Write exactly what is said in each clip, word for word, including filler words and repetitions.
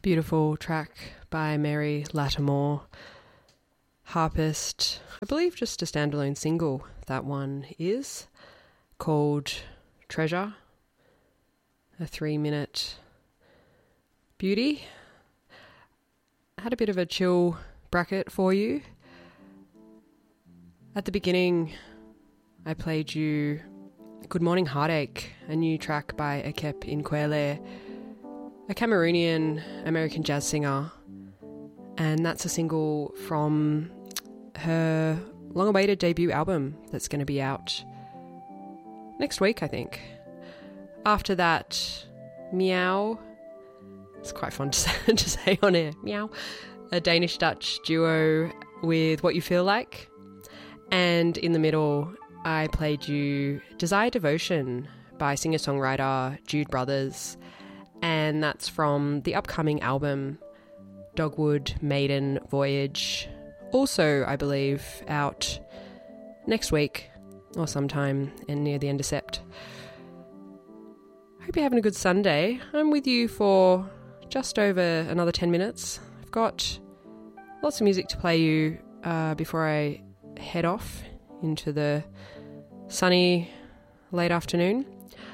Beautiful track by Mary Lattimore, harpist. I believe just a standalone single, that one is, called Treasure, a three-minute beauty. I had a bit of a chill bracket for you. At the beginning, I played you Good Morning Heartache, a new track by Akep Inkwele, a Cameroonian American jazz singer, and that's a single from her long-awaited debut album that's going to be out next week, I think. After that, Meow, it's quite fun to say, to say on air, Meow, a Danish-Dutch duo with What You Feel Like, and in the middle, I played you Desire Devotion by singer-songwriter Jude Brothers, and that's from the upcoming album Dogwood Maiden Voyage, also, I believe, out next week or sometime and near the end of Sept. Hope you're having a good Sunday. I'm with you for just over another ten minutes. I've got lots of music to play you uh, before I head off into the sunny late afternoon.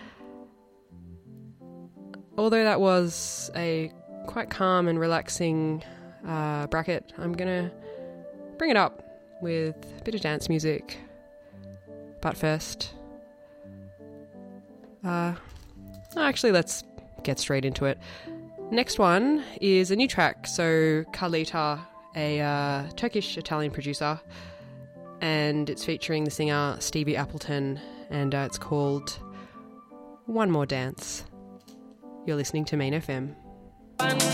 Although that was a quite calm and relaxing uh, bracket, I'm going to bring it up with a bit of dance music. But first, uh, actually, let's get straight into it. Next one is a new track. So Carlita, a uh, Turkish-Italian producer, and it's featuring the singer Stevie Appleton, and uh, it's called One More Dance. You're listening to Main F M.